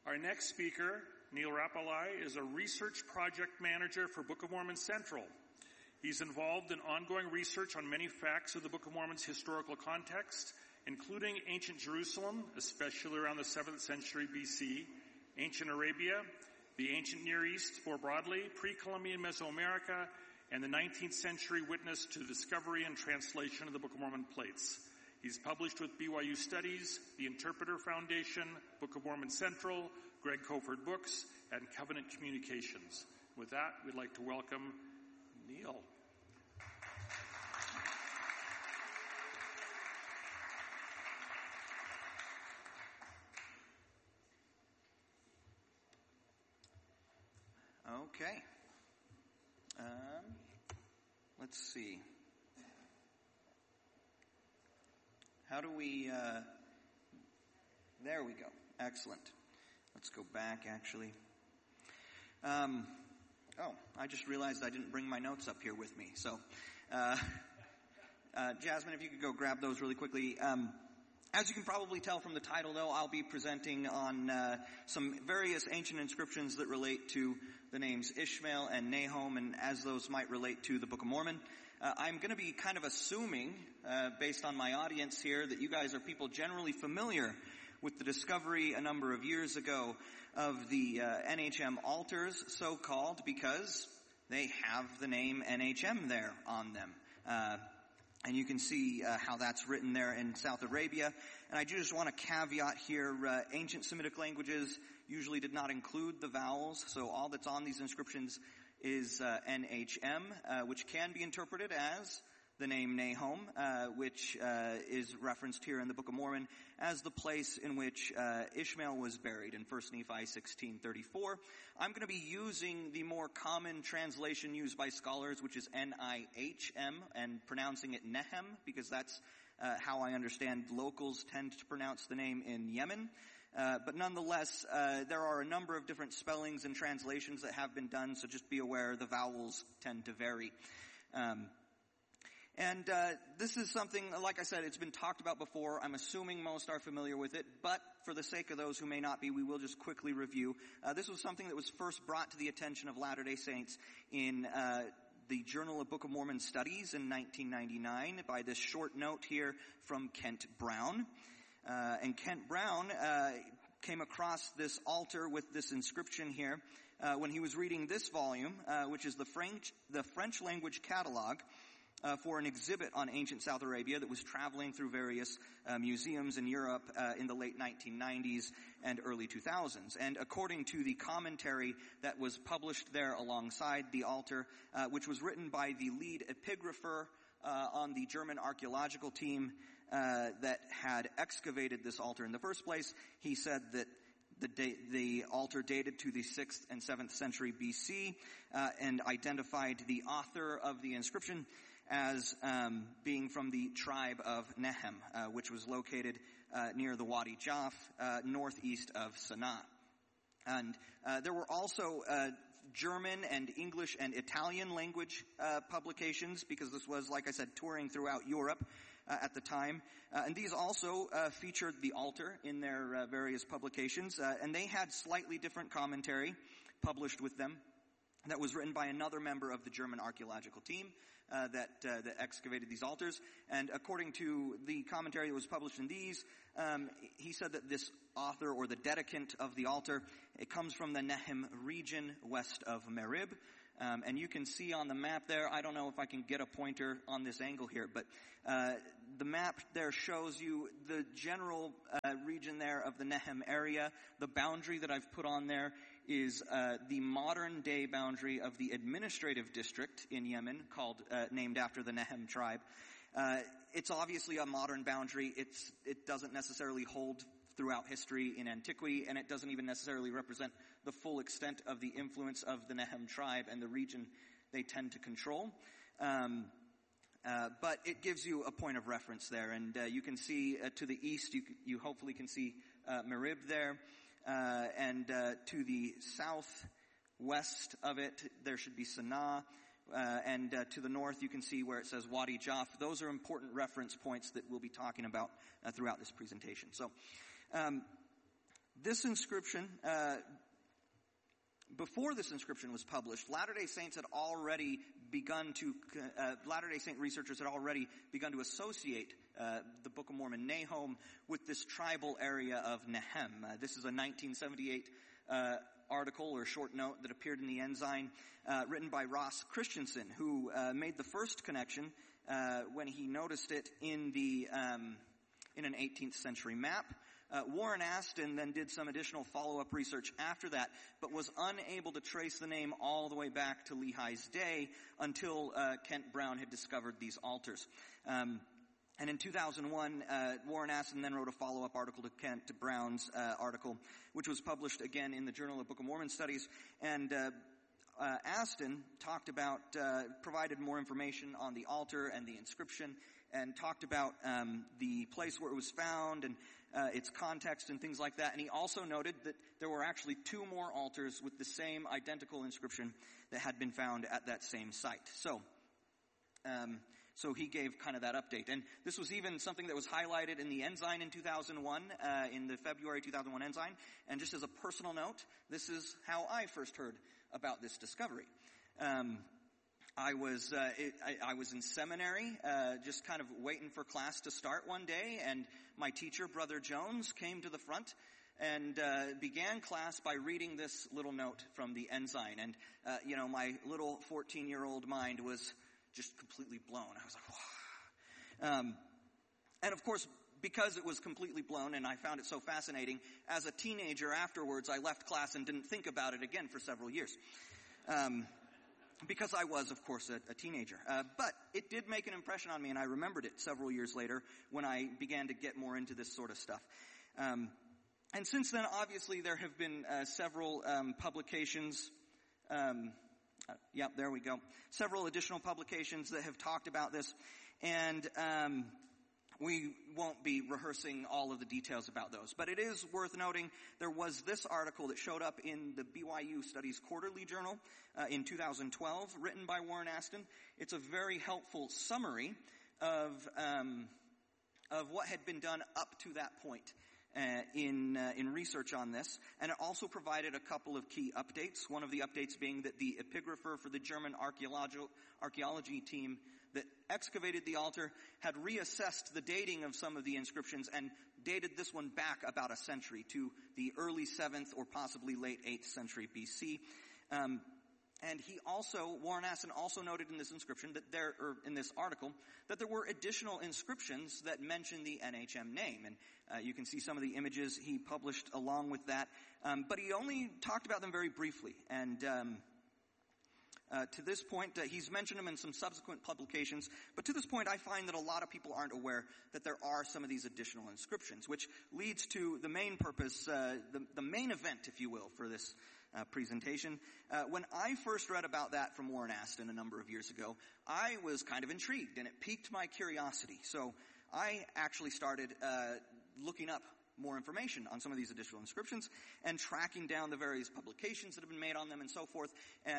Our next speaker, Neil Rapalai, is a research project manager for Book of Mormon Central. He's involved in ongoing research on many facts of the Book of Mormon's historical context, including ancient Jerusalem, especially around the 7th century BC, ancient Arabia, the ancient Near East more broadly, pre-Columbian Mesoamerica, and the 19th century witness to the discovery and translation of the Book of Mormon plates. He's published with BYU Studies, the Interpreter Foundation, Book of Mormon Central, Greg Koford Books, and Covenant Communications. With that, we'd like to welcome Neil. Okay. Let's see. How do we, there we go. Excellent. Let's go back, actually. I just realized I didn't bring my notes up here with me. So, Jasmine, if you could go grab those really quickly. As you can probably tell from the title, though, I'll be presenting on some various ancient inscriptions that relate to the names Ishmael and Nahom, and as those might relate to the Book of Mormon. I'm going to be kind of assuming, based on my audience here, that you guys are people generally familiar with the discovery a number of years ago of the NHM altars, so-called, because they have the name NHM there on them. And you can see how that's written there in South Arabia. And I do just want to caveat here, ancient Semitic languages usually did not include the vowels, so all that's on these inscriptions is NHM, which can be interpreted as the name Nahom, which is referenced here in the Book of Mormon as the place in which Ishmael was buried in 1 Nephi 16:34. I'm going to be using the more common translation used by scholars, which is Nihm, and pronouncing it Nehem, because that's how I understand locals tend to pronounce the name in Yemen. But nonetheless, there are a number of different spellings and translations that have been done, so just be aware the vowels tend to vary. This is something, like I said, it's been talked about before. I'm assuming most are familiar with it, but for the sake of those who may not be, we will just quickly review. This was something that was first brought to the attention of Latter-day Saints in the Journal of Book of Mormon Studies in 1999 by this short note here from Kent Brown. And Kent Brown came across this altar with this inscription here when he was reading this volume, which is the French language catalog for an exhibit on ancient South Arabia that was traveling through various museums in Europe in the late 1990s and early 2000s. And according to the commentary that was published there alongside the altar, which was written by the lead epigrapher on the German archaeological team that had excavated this altar in the first place, he said that the altar dated to the 6th and 7th century BC and identified the author of the inscription as being from the tribe of Nehem, which was located near the Wadi Jaf, northeast of Sana'a. And there were also German and English and Italian language publications, because this was, like I said, touring throughout Europe at the time. And these also featured the altar in their various publications, and they had slightly different commentary published with them that was written by another member of the German archaeological team that excavated these altars. And according to the commentary that was published in these, he said that this author, or the dedicant of the altar, it comes from the Nehem region west of Merib. And you can see on the map there, I don't know if I can get a pointer on this angle here, but the map there shows you the general region there of the Nehem area. The boundary that I've put on there is the modern day boundary of the administrative district in Yemen, named after the Nehem tribe. It's obviously a modern boundary. It doesn't necessarily hold throughout history in antiquity, and it doesn't even necessarily represent the full extent of the influence of the Nehem tribe and the region they tend to control. But it gives you a point of reference there, and you can see to the east, you hopefully can see Merib there, and to the southwest of it, there should be Sana'a, and to the north, you can see where it says Wadi Jaf. Those are important reference points that we'll be talking about throughout this presentation. So, This inscription, before this inscription was published, Latter-day Saints had already begun to, Latter-day Saint researchers had already begun to associate the Book of Mormon Nahom with this tribal area of Nehem. This is a 1978 article or short note that appeared in the Ensign, written by Ross Christensen, who made the first connection when he noticed it in an 18th century map. Warren Aston then did some additional follow-up research after that, but was unable to trace the name all the way back to Lehi's day until Kent Brown had discovered these altars. And in 2001, Warren Aston then wrote a follow-up article to Kent Brown's article, which was published again in the Journal of Book of Mormon Studies. And Aston talked about, provided more information on the altar and the inscription, and talked about the place where it was found and its context and things like that. And he also noted that there were actually 2 more altars with the same identical inscription that had been found at that same site. So he gave kind of that update. And this was even something that was highlighted in the Ensign in 2001, in the February 2001 Ensign. And just as a personal note, this is how I first heard about this discovery. I was in seminary, just kind of waiting for class to start one day, and my teacher, Brother Jones, came to the front and began class by reading this little note from the Ensign. And, my little 14-year-old mind was just completely blown. I was like, wow. And of course, because it was completely blown and I found it so fascinating, as a teenager afterwards, I left class and didn't think about it again for several years. Because I was, of course, a teenager. But it did make an impression on me, and I remembered it several years later when I began to get more into this sort of stuff. And since then, obviously, there have been several publications. There we go. Several additional publications that have talked about this. And we won't be rehearsing all of the details about those. But it is worth noting there was this article that showed up in the BYU Studies Quarterly Journal in 2012, written by Warren Aston. It's a very helpful summary of what had been done up to that point in research on this. And it also provided a couple of key updates. One of the updates being that the epigrapher for the German archaeology team that excavated the altar had reassessed the dating of some of the inscriptions and dated this one back about a century to the early 7th or possibly late 8th century BC. And Warren Aston also noted in this inscription in this article, that there were additional inscriptions that mention the NHM name. And you can see some of the images he published along with that. But he only talked about them very briefly. And to this point, he's mentioned them in some subsequent publications. But to this point, I find that a lot of people aren't aware that there are some of these additional inscriptions, which leads to the main purpose, the main event, if you will, for this presentation. When I first read about that from Warren Aston a number of years ago, I was kind of intrigued, and it piqued my curiosity. So I actually started looking up more information on some of these additional inscriptions and tracking down the various publications that have been made on them and so forth.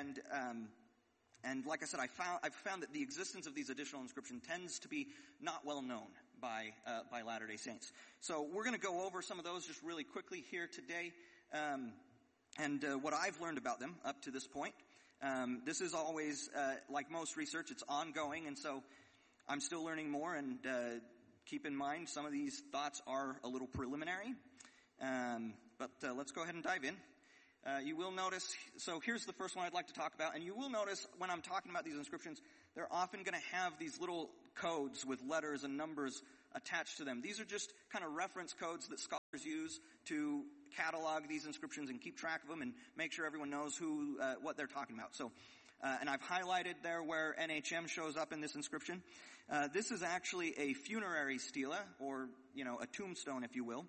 And like I said, I've found that the existence of these additional inscriptions tends to be not well known by Latter-day Saints. So we're going to go over some of those just really quickly here today. And what I've learned about them up to this point. This is always, like most research, it's ongoing, and so I'm still learning more, and keep in mind some of these thoughts are a little preliminary. But let's go ahead and dive in. You will notice, so here's the first one I'd like to talk about, and you will notice when I'm talking about these inscriptions, they're often going to have these little codes with letters and numbers attached to them. These are just kind of reference codes that scholars use to catalog these inscriptions and keep track of them and make sure everyone knows what they're talking about. So, and I've highlighted there where NHM shows up in this inscription. This is actually a funerary stela, or, a tombstone, if you will.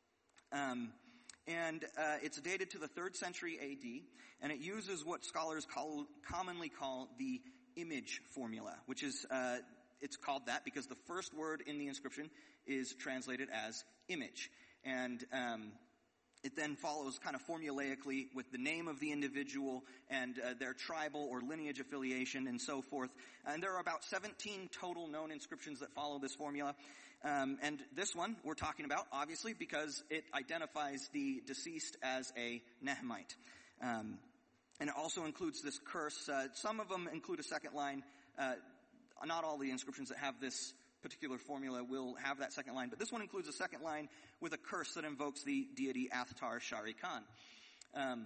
And it's dated to the 3rd century AD, and it uses what scholars commonly call the image formula, which is, it's called that because the first word in the inscription is translated as image. And It then follows kind of formulaically with the name of the individual and their tribal or lineage affiliation and so forth. And there are about 17 total known inscriptions that follow this formula. And this one we're talking about, obviously, because it identifies the deceased as a Nehemite. And it also includes this curse. Some of them include a second line. Not all the inscriptions that have this particular formula will have that second line, but this one includes a second line with a curse that invokes the deity Athtar Shari Khan.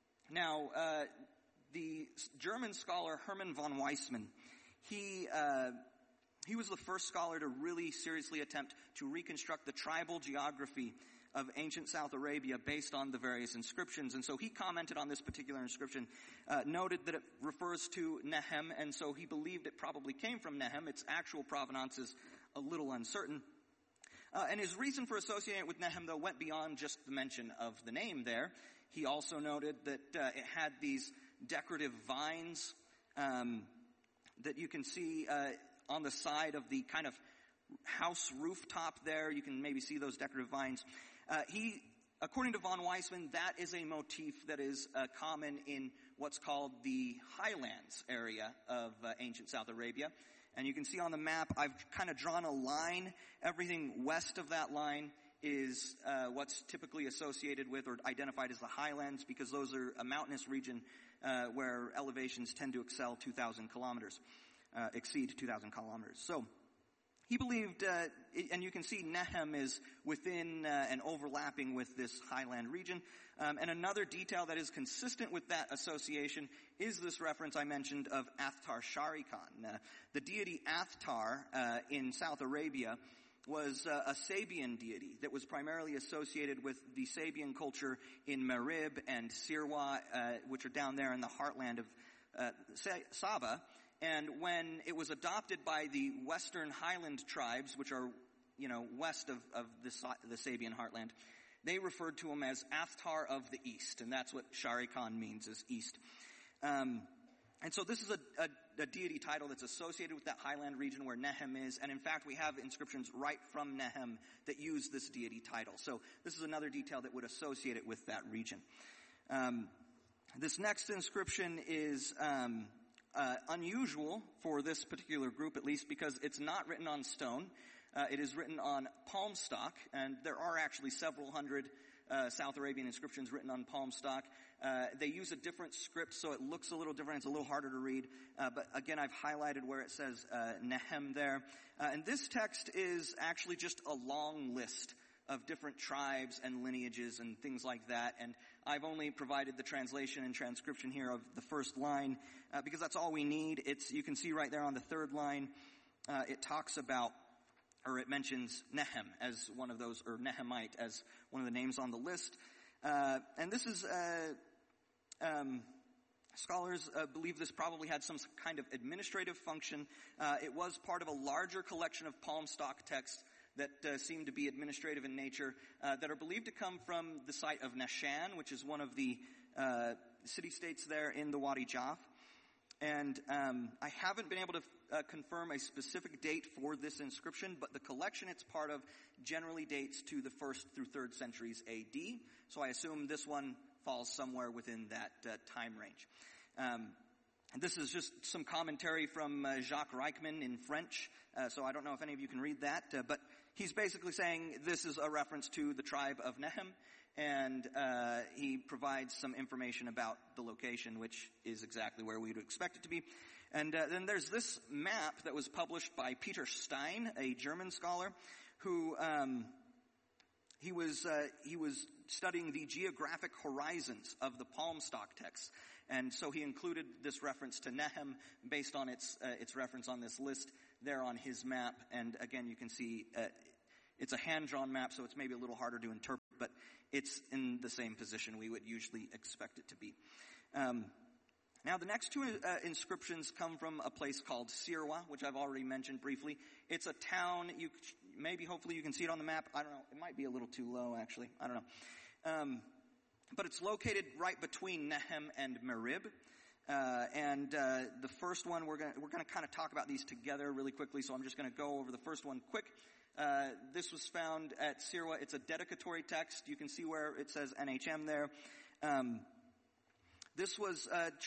The German scholar Hermann von Weizmann, he was the first scholar to really seriously attempt to reconstruct the tribal geography of ancient South Arabia based on the various inscriptions. And so he commented on this particular inscription, noted that it refers to Nehem, and so he believed it probably came from Nehem. Its actual provenance is a little uncertain. And his reason for associating it with Nehem, though, went beyond just the mention of the name there. He also noted that it had these decorative vines that you can see on the side of the kind of house rooftop there. You can maybe see those decorative vines. According to von Weizmann, that is a motif that is common in what's called the highlands area of ancient South Arabia. And you can see on the map, I've kind of drawn a line. Everything west of that line is what's typically associated with or identified as the highlands, because those are a mountainous region where elevations tend to exceed 2,000 kilometers. So he believed, and you can see Nehem is within and overlapping with this highland region. And another detail that is consistent with that association is this reference I mentioned of Athtar Shari Khan. The deity Athtar in South Arabia was a Sabian deity that was primarily associated with the Sabian culture in Marib and Sirwa, which are down there in the heartland of Saba. And when it was adopted by the Western Highland tribes, which are, west of the Sabian heartland, they referred to him as Athtar of the East, and that's what Shari Khan means, is East. And so this is a deity title that's associated with that highland region where Nehem is, and in fact we have inscriptions right from Nehem that use this deity title. So this is another detail that would associate it with that region. This next inscription is unusual for this particular group, at least, because it's not written on stone. It is written on palm stock, and there are actually several hundred South Arabian inscriptions written on palm stock. They use a different script, so it looks a little different. It's a little harder to read. But again, I've highlighted where it says Nehem there. And this text is actually just a long list of different tribes and lineages and things like that. And I've only provided the translation and transcription here of the first line because that's all we need. You can see right there on the third line, it talks about, or it mentions Nehem as one of those, or Nehemite as one of the names on the list. And this is, scholars believe this probably had some kind of administrative function. It was part of a larger collection of palm stock texts that seem to be administrative in nature, that are believed to come from the site of Nashan, which is one of the city-states there in the Wadi Jaf. And I haven't been able to confirm a specific date for this inscription, but the collection it's part of generally dates to the 1st through 3rd centuries AD. So I assume this one falls somewhere within that time range. And this is just some commentary from Jacques Reichmann in French, so I don't know if any of you can read that, but he's basically saying this is a reference to the tribe of Nehem, and he provides some information about the location, which is exactly where we would expect it to be. And then there's this map that was published by Peter Stein, a German scholar, who he was studying the geographic horizons of the palm stock texts. And so he included this reference to Nehem based on its reference on this list there on his map. And again, you can see it's a hand-drawn map, so it's maybe a little harder to interpret, but it's in the same position we would usually expect it to be. Now, the next two inscriptions come from a place called Sirwa, which I've already mentioned briefly. It's a town. Hopefully you can see it on the map. I don't know. It might be a little too low, actually. I don't know. But it's located right between Nehem and Marib. And the first one, we're going to kind of talk about these together really quickly, so I'm just going to go over the first one quick. This was found at Sirwa. It's a dedicatory text. You can see where it says NHM there. This was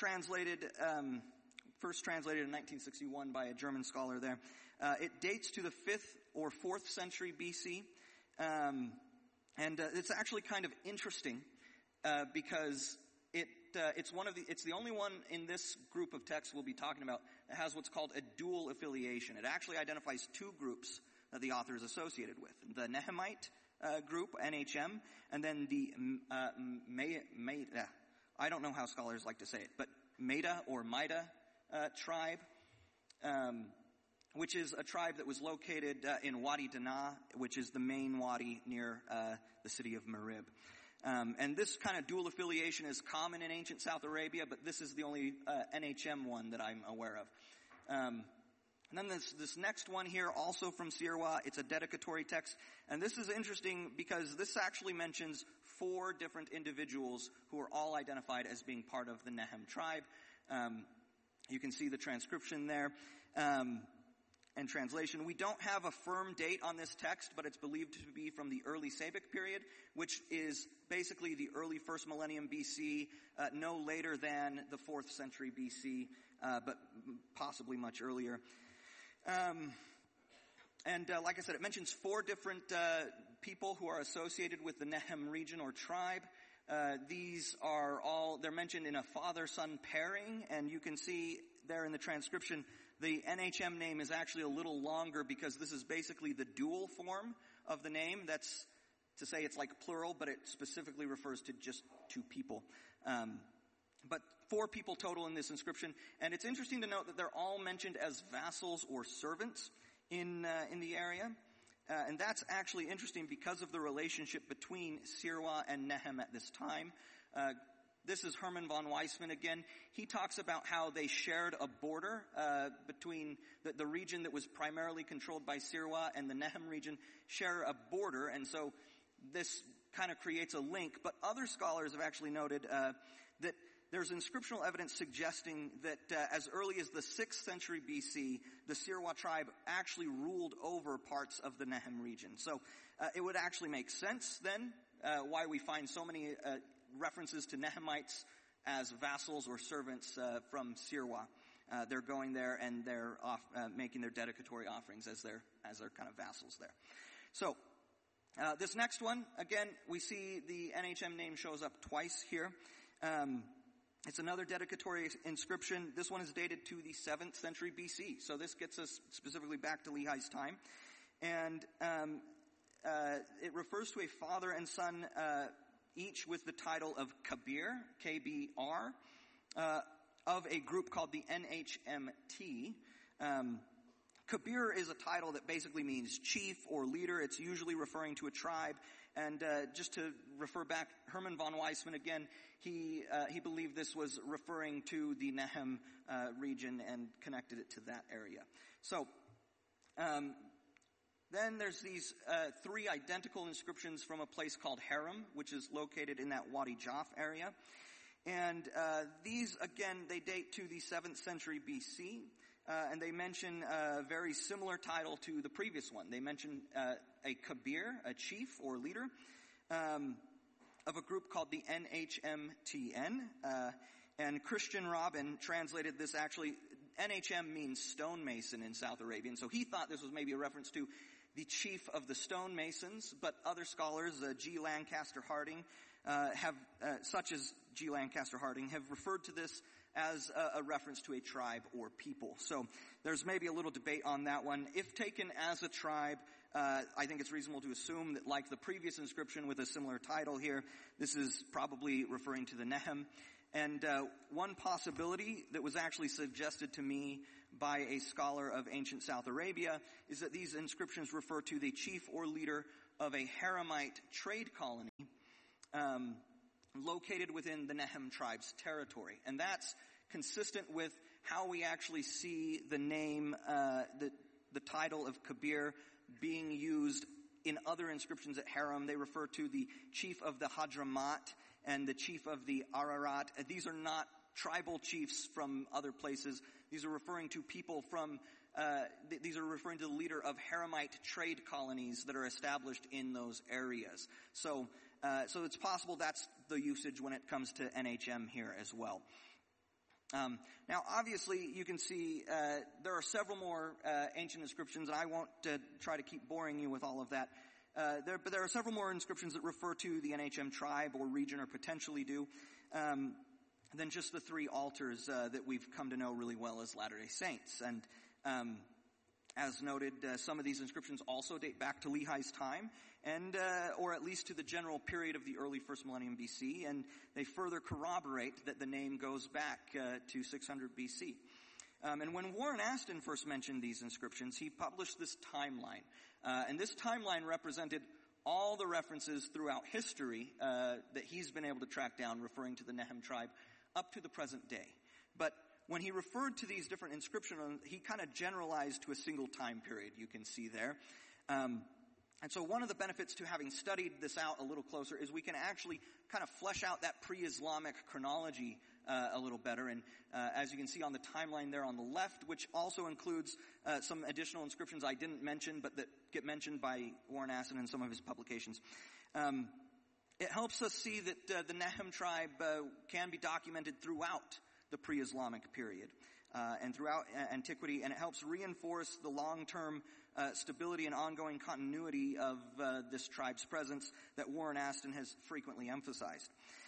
first translated in 1961 by a German scholar there. It dates to the 5th or 4th century BC. And it's actually kind of interesting because it's the only one in this group of texts we'll be talking about that has what's called a dual affiliation. It actually identifies two groups that the author is associated with: the Nehemite group, NHM, and then the Maida. I don't know how scholars like to say it, but Maida or Maida tribe, which is a tribe that was located in Wadi Dana, which is the main wadi near the city of Marib. And this kind of dual affiliation is common in ancient South Arabia, but this is the only NHM one that I'm aware of. And then this next one here, also from Sirwa, it's a dedicatory text. And this is interesting because this actually mentions 4 different individuals who are all identified as being part of the Nehem tribe. You can see the transcription there. And translation. We don't have a firm date on this text, but it's believed to be from the early Sabic period, which is basically the early 1st millennium BC, no later than the 4th century BC, but possibly much earlier. Like I said, it mentions 4 different people who are associated with the Nehem region or tribe. These are they're mentioned in a father-son pairing, and you can see there in the transcription, the NHM name is actually a little longer because this is basically the dual form of the name. That's to say it's like plural, but it specifically refers to just 2 people. But 4 people total in this inscription. And it's interesting to note that they're all mentioned as vassals or servants in the area. And that's actually interesting because of the relationship between Sirwa and Nehem at this time. This is Herman von Weissman again. He talks about how they shared a border between the region that was primarily controlled by Sirwa and the Nehem region share a border, and so this kind of creates a link. But other scholars have actually noted that there's inscriptional evidence suggesting that as early as the 6th century BC, the Sirwa tribe actually ruled over parts of the Nehem region. So it would actually make sense then why we find so many references to Nehemites as vassals or servants from Sirwa. They're going there and they're making their dedicatory offerings as their kind of vassals there. So this next one, again, we see the NHM name shows up twice here. It's another dedicatory inscription. This one is dated to the 7th century BC. So this gets us specifically back to Lehi's time. And it refers to a father and son each with the title of Kabir, K-B-R, of a group called the NHMT. Kabir is a title that basically means chief or leader. It's usually referring to a tribe. And just to refer back, Herman von Weissman again, he believed this was referring to the Nehem region and connected it to that area. So then there's these 3 identical inscriptions from a place called Haram, which is located in that Wadi Jaf area. And these, again, they date to the 7th century BC. And they mention a very similar title to the previous one. They mention a Kabir, a chief or leader, of a group called the NHMTN. And Christian Robin translated this actually, NHM means stonemason in South Arabian. So he thought this was maybe a reference to the chief of the stonemasons, but other scholars, G. Lancaster Harding, such as G. Lancaster Harding, have referred to this as a reference to a tribe or people. So there's maybe a little debate on that one. If taken as a tribe, I think it's reasonable to assume that, like the previous inscription with a similar title here, this is probably referring to the Nehem. And one possibility that was actually suggested to me by a scholar of ancient South Arabia is that these inscriptions refer to the chief or leader of a Haramite trade colony located within the Nehem tribe's territory. And that's consistent with how we actually see the name, the title of Kabir being used in other inscriptions at Haram. They refer to the chief of the Hadramat and the chief of the Ararat. These are not tribal chiefs from other places. These are referring to people from these are referring to the leader of Haramite trade colonies that are established in those areas. So it's possible that's the usage when it comes to NHM here as well. Now, obviously, you can see there are several more ancient inscriptions, and I won't try to keep boring you with all of that. But there are several more inscriptions that refer to the NHM tribe or region, or potentially do, than just the three altars that we've come to know really well as Latter-day Saints. And as noted, some of these inscriptions also date back to Lehi's time, and or at least to the general period of the early first millennium BC, and they further corroborate that the name goes back to 600 BC. And when Warren Aston first mentioned these inscriptions, he published this timeline. And this timeline represented all the references throughout history that he's been able to track down referring to the Nehem tribe up to the present day. But when he referred to these different inscriptions, he kind of generalized to a single time period, you can see there. And so one of the benefits to having studied this out a little closer is we can actually kind of flesh out that pre-Islamic chronology a little better. And as you can see on the timeline there on the left, which also includes some additional inscriptions I didn't mention, but that get mentioned by Warren Aston in some of his publications. It helps us see that the Nehem tribe can be documented throughout the pre-Islamic period and throughout antiquity, and it helps reinforce the long-term stability and ongoing continuity of this tribe's presence that Warren Aston has frequently emphasized.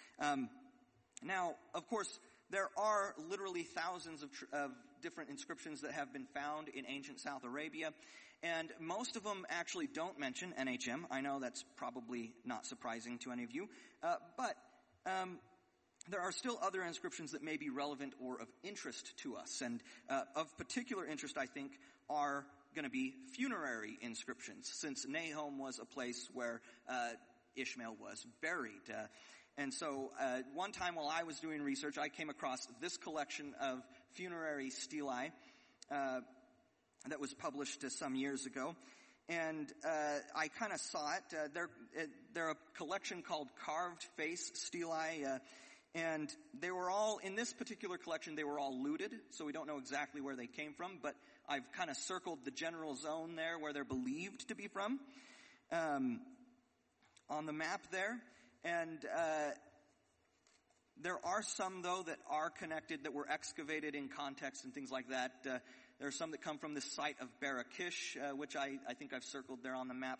Now, of course, there are literally thousands of different inscriptions that have been found in ancient South Arabia, and most of them actually don't mention NHM. I know that's probably not surprising to any of you, but there are still other inscriptions that may be relevant or of interest to us. And of particular interest, I think, are going to be funerary inscriptions, since Nahom was a place where Ishmael was buried. And so one time while I was doing research, I came across this collection of funerary stelae that was published some years ago. And I kind of saw it. They're a collection called Carved Face Stelae, and they were all, in this particular collection, they were all looted, so we don't know exactly where they came from, but I've kind of circled the general zone there where they're believed to be from on the map there. And there are some, though, that are connected, that were excavated in context and things like that. There are some that come from the site of Barakish, which I think I've circled there on the map.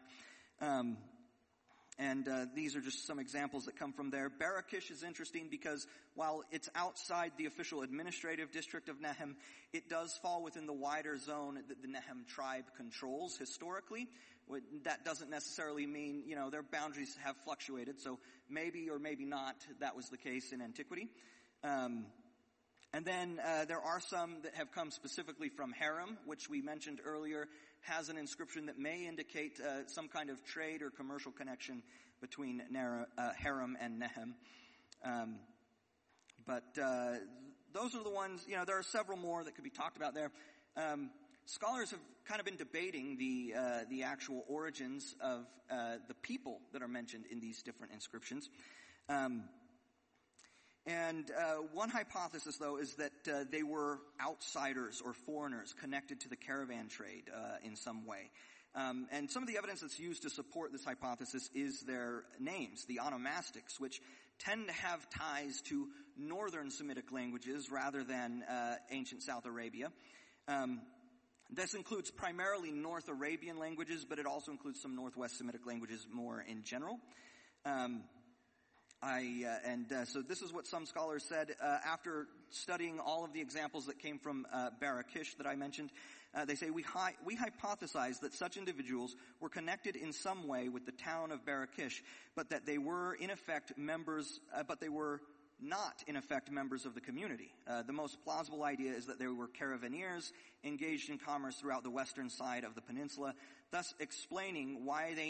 And these are just some examples that come from there. Barakish is interesting because while it's outside the official administrative district of Nehem, it does fall within the wider zone that the Nehem tribe controls historically. That doesn't necessarily mean, their boundaries have fluctuated, so maybe or maybe not that was the case in antiquity. And then there are some that have come specifically from Haram, which we mentioned earlier, has an inscription that may indicate some kind of trade or commercial connection between Haram and Nehem. But those are the ones, there are several more that could be talked about there. Scholars have kind of been debating the actual origins of the people that are mentioned in these different inscriptions. And one hypothesis, though, is that they were outsiders or foreigners connected to the caravan trade in some way. And some of the evidence that's used to support this hypothesis is their names, the onomastics, which tend to have ties to northern Semitic languages rather than ancient South Arabia. This includes primarily North Arabian languages, but it also includes some Northwest Semitic languages more in general. So this is what some scholars said after studying all of the examples that came from Barakish that I mentioned. They say, we hypothesize that such individuals were connected in some way with the town of Barakish, but that they were in effect members, but they were not in effect members of the community. The most plausible idea is that they were caravaneers engaged in commerce throughout the western side of the peninsula, thus explaining why they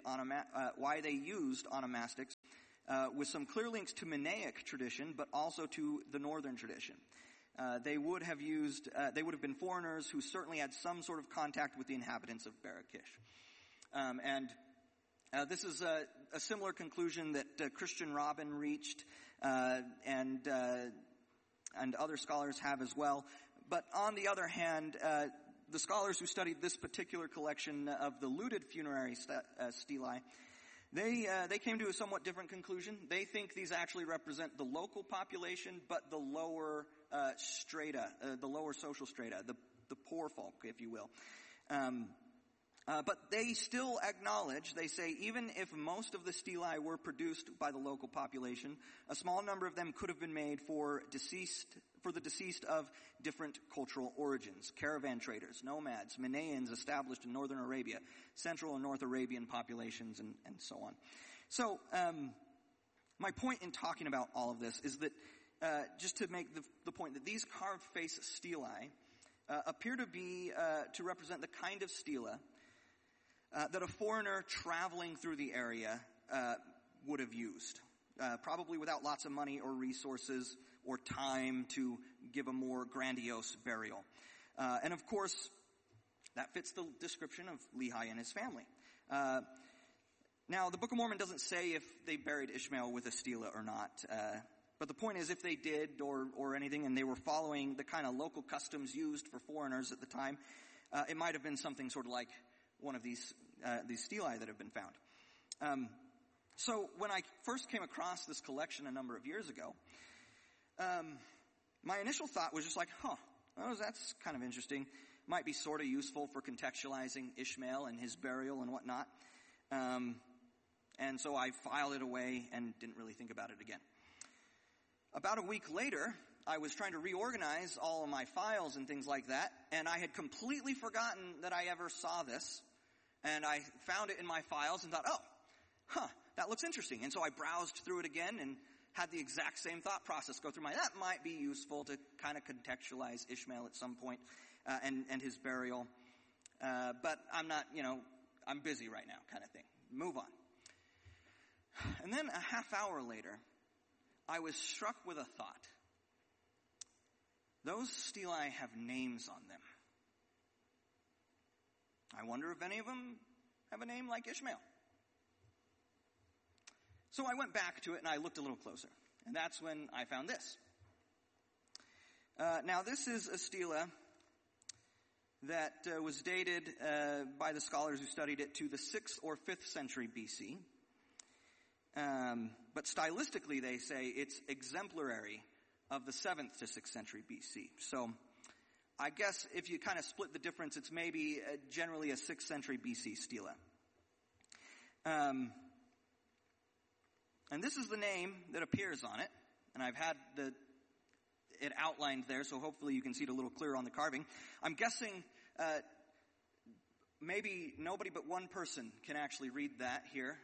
used onomastics. With some clear links to Mannaic tradition, but also to the northern tradition. They would have been foreigners who certainly had some sort of contact with the inhabitants of Barakish. This is a similar conclusion that Christian Robin reached, and other scholars have as well. But on the other hand, the scholars who studied this particular collection of the looted funerary stelae, they came to a somewhat different conclusion. They think these actually represent the local population, but the lower strata, the lower social strata, the poor folk, if you will. But they still acknowledge, they say, even if most of the stelae were produced by the local population, a small number of them could have been made for the deceased of different cultural origins. Caravan traders, nomads, Manaeans established in northern Arabia, Central and North Arabian populations, and so on. So, my point in talking about all of this is that, just to make the point that these carved face stelae appear to represent the kind of stela that a foreigner traveling through the area would have used, probably without lots of money or resources or time to give a more grandiose burial. And of course, that fits the description of Lehi and his family. Now, the Book of Mormon doesn't say if they buried Ishmael with a stela or not. But the point is, if they did or anything, and they were following the kind of local customs used for foreigners at the time, it might have been something sort of like one of these stelae that have been found. So when I first came across this collection a number of years ago, my initial thought was just like, that's kind of interesting. Might be sort of useful for contextualizing Ishmael and his burial and whatnot. And so I filed it away and didn't really think about it again. About a week later, I was trying to reorganize all of my files and things like that, and I had completely forgotten that I ever saw this. And I found it in my files and thought, that looks interesting. And so I browsed through it again and had the exact same thought process go through that might be useful to kind of contextualize Ishmael at some point, and his burial. But I'm not, I'm busy right now kind of thing. Move on. And then a half hour later, I was struck with a thought. Those stelae have names on them. I wonder if any of them have a name like Ishmael. So I went back to it and I looked a little closer. And that's when I found this. Now this is a stela that was dated by the scholars who studied it to the 6th or 5th century BC. But stylistically they say it's exemplary of the 7th to 6th century BC. So I guess if you kind of split the difference, it's maybe generally a 6th century BC stela. And this is the name that appears on it. And I've had it outlined there, so hopefully you can see it a little clearer on the carving. I'm guessing maybe nobody but one person can actually read that here.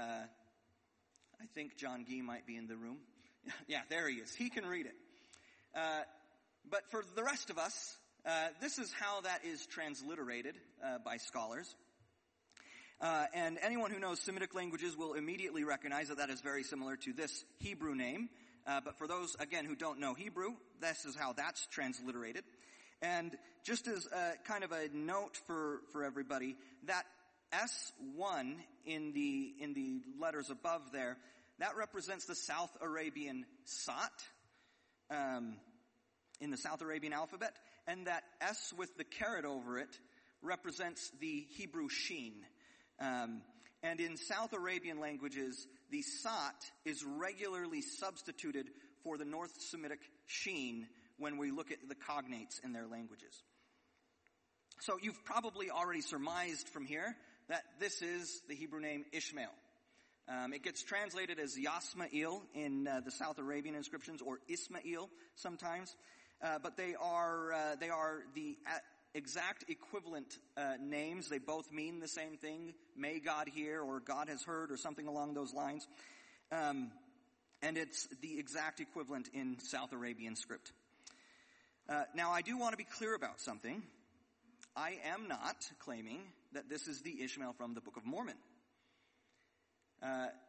I think John Gee might be in the room. Yeah, there he is. He can read it. But for the rest of us, this is how that is transliterated by scholars. And anyone who knows Semitic languages will immediately recognize that is very similar to this Hebrew name. But for those, again, who don't know Hebrew, this is how that's transliterated. And just as kind of a note for everybody, that S1 in the letters above there, that represents the South Arabian Sot in the South Arabian alphabet. And that S with the caret over it represents the Hebrew Shin. And in South Arabian languages, the Sot is regularly substituted for the North Semitic Shin when we look at the cognates in their languages. So you've probably already surmised from here that this is the Hebrew name Ishmael. It gets translated as Yasma'il in the South Arabian inscriptions, or Ismail sometimes. But they are the exact equivalent names. They both mean the same thing. May God hear, or God has heard, or something along those lines. And it's the exact equivalent in South Arabian script. Now, I do want to be clear about something. I am not claiming that this is the Ishmael from the Book of Mormon.